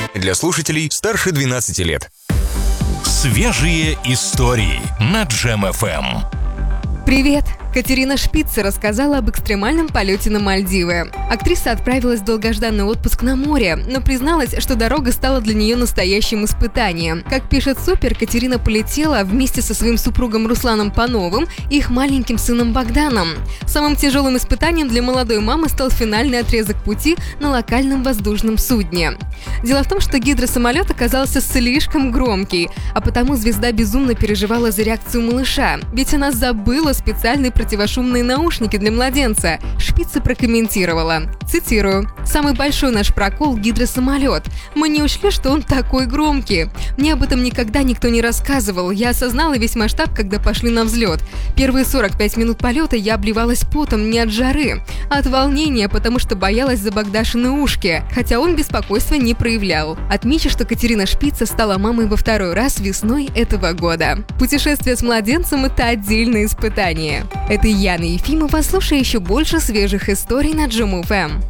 Для слушателей старше 12 лет. Свежие истории на Джем ФМ. Привет! Катерина Шпица рассказала об экстремальном полете на Мальдивы. Актриса отправилась в долгожданный отпуск на море, но призналась, что дорога стала для нее настоящим испытанием. Как пишет Супер, Катерина полетела вместе со своим супругом Русланом Пановым и их маленьким сыном Богданом. Самым тяжелым испытанием для молодой мамы стал финальный отрезок пути на локальном воздушном судне. Дело в том, что гидросамолет оказался слишком громкий, а потому звезда безумно переживала за реакцию малыша, ведь она забыла специальные противошумные наушники для младенца. Шпица прокомментировала, цитирую: «Самый большой наш прокол – гидросамолет. Мы не учли, что он такой громкий. Мне об этом никогда никто не рассказывал. Я осознала весь масштаб, когда пошли на взлет. Первые 45 минут полета я обливалась потом не от жары, а от волнения, потому что боялась за Богдашины ушки, хотя он беспокойства не проявлял». Отмечу, что Катерина Шпица стала мамой во второй раз весной этого года. Путешествие с младенцем – это отдельное испытание. Это Яна Ефимова. Слушай еще больше свежих историй на Джем ФМ.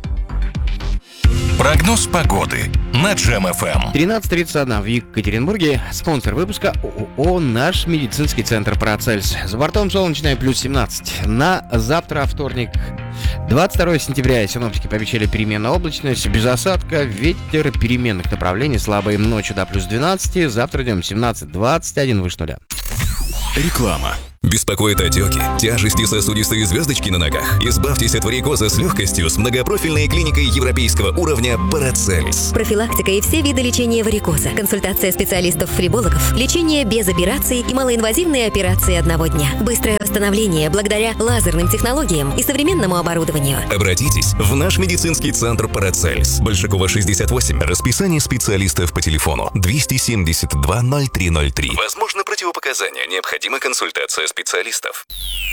Прогноз погоды на Джем ФМ. 13:31 в Екатеринбурге. Спонсор выпуска ООО «Наш медицинский центр Парацельс». За бортом солнечная плюс 17. На завтра, вторник, 22 сентября, синоптики пообещали переменную облачность, без осадка, ветер переменных направлений, слабый, ночью до плюс 12, завтра днем 17-21, выше нуля. Реклама. Беспокоит отеки, тяжести, сосудистые звездочки на ногах? Избавьтесь от варикоза с легкостью с многопрофильной клиникой европейского уровня Парацельс. Профилактика и все виды лечения варикоза. Консультация специалистов-флебологов. Лечение без операций и малоинвазивные операции одного дня. Быстрое восстановление благодаря лазерным технологиям и современному оборудованию. Обратитесь в наш медицинский центр Парацельс. Большакова, 68. Расписание специалистов по телефону 272 0303. Возможно противопоказания. Необходима консультация специалистов.